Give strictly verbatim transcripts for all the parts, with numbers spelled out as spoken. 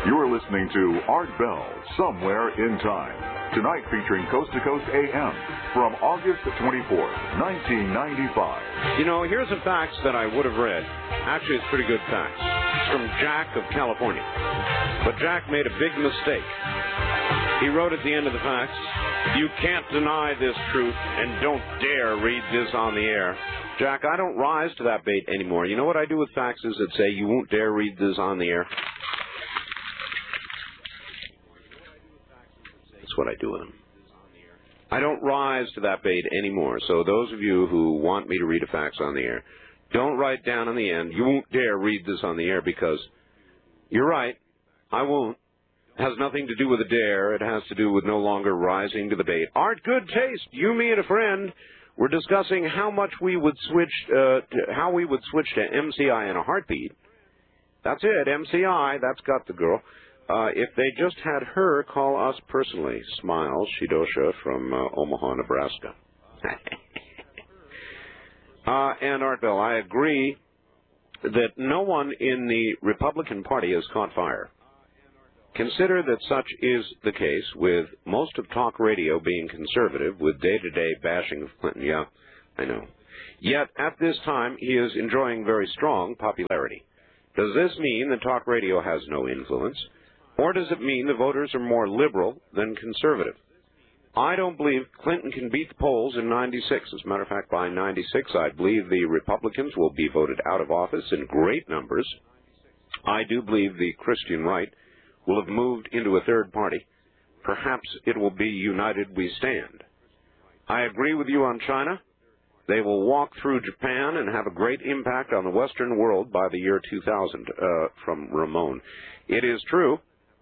You're listening to Art Bell, Somewhere in Time. Tonight featuring Coast to Coast A M from August twenty-fourth, nineteen ninety-five. You know, here's a fax that I would have read. Actually, it's pretty good fax. It's from Jack of California. But Jack made a big mistake. He wrote at the end of the fax, "You can't deny this truth and don't dare read this on the air." Jack, I don't rise to that bait anymore. You know what I do with faxes that say you won't dare read this on the air? That's what I do with them. I don't rise to that bait anymore. So those of you who want me to read a fax on the air, don't write down on the end, "You won't dare read this on the air," because you're right, I won't. It has nothing to do with a dare. It has to do with no longer rising to the bait. Art, good taste. You, me, and a friend were discussing how much we would switch, uh, to, how we would switch to M C I in a heartbeat. That's it, M C I. That's got the girl. Uh, if they just had her call us personally. Smiles, Shidosha from uh, Omaha, Nebraska. uh, and Art Bell, I agree that no one in the Republican Party has caught fire. Consider that such is the case with most of talk radio being conservative, with day-to-day bashing of Clinton. Yeah, I know. Yet, at this time, he is enjoying very strong popularity. Does this mean that talk radio has no influence? Or does it mean the voters are more liberal than conservative? I don't believe Clinton can beat the polls in ninety-six. As a matter of fact, by ninety-six, I believe the Republicans will be voted out of office in great numbers. I do believe the Christian right will have moved into a third party. Perhaps it will be United We Stand. I agree with you on China. They will walk through Japan and have a great impact on the Western world by the year two thousand, uh, from Ramon. It is true.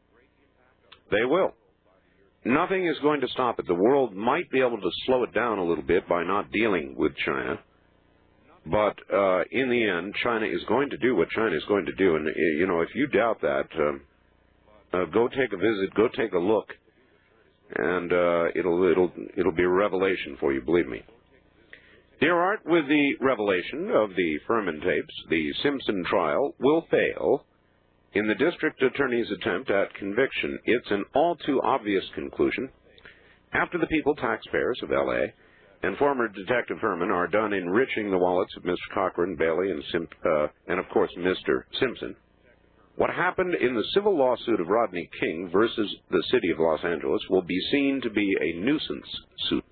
They will. Nothing is going to stop it. The world might be able to slow it down a little bit by not dealing with China. But uh, in the end, China is going to do what China is going to do. And, you know, if you doubt that, uh, uh, go take a visit, go take a look, and uh, it'll, it'll, it'll be a revelation for you, believe me. Dear Art, with the revelation of the Furman tapes, the Simpson trial will fail in the district attorney's attempt at conviction. It's an all-too-obvious conclusion. After the people, taxpayers of L A, and former Detective Herman are done enriching the wallets of Mister Cochran, Bailey, and, Simp, uh, and of course, Mister Simpson, what happened in the civil lawsuit of Rodney King versus the city of Los Angeles will be seen to be a nuisance suit.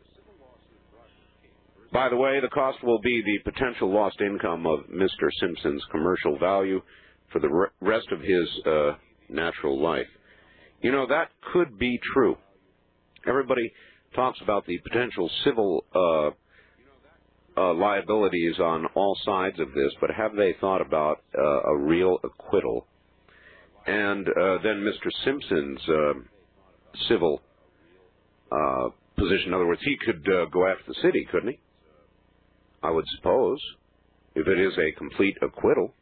By the way, the cost will be the potential lost income of Mister Simpson's commercial value for the rest of his uh, natural life. You know, that could be true. Everybody talks about the potential civil uh, uh, liabilities on all sides of this, but have they thought about uh, a real acquittal? And uh, then Mister Simpson's uh, civil uh, position. In other words, he could uh, go after the city, couldn't he? I would suppose, if it is a complete acquittal.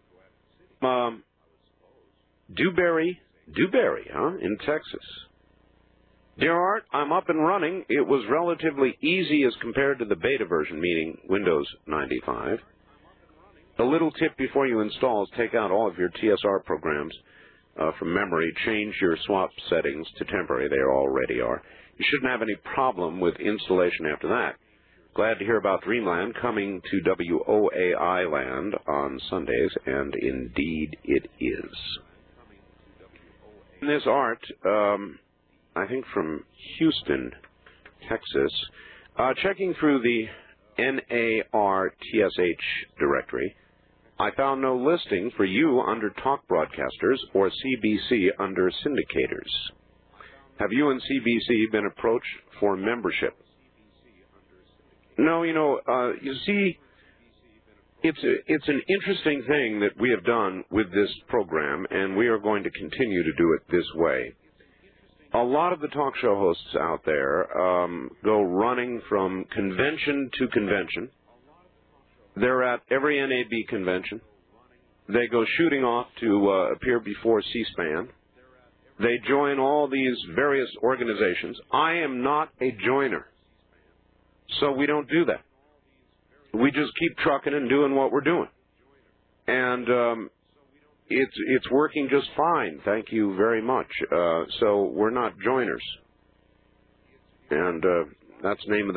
Um, Dewberry, Dewberry, huh, in Texas. Dear Art, I'm up and running. It was relatively easy as compared to the beta version, meaning Windows ninety-five. A little tip before you install is take out all of your T S R programs uh, from memory, change your swap settings to temporary. They already are. You shouldn't have any problem with installation after that. Glad to hear about Dreamland coming to W O A I land on Sundays, and indeed it is. In this Art, um, I think from Houston, Texas, uh, checking through the N A R T S H directory, I found no listing for you under talk broadcasters or C B C under syndicators. Have you and C B C been approached for membership? No, you know, uh, you see, it's a, it's an interesting thing that we have done with this program, and we are going to continue to do it this way. A lot of the talk show hosts out there um, go running from convention to convention. They're at every N A B convention. They go shooting off to uh, appear before C-SPAN. They join all these various organizations. I am not a joiner. So we don't do that. We just keep trucking and doing what we're doing. And um, it's it's working just fine. Thank you very much. Uh, so we're not joiners, and uh, that's the name of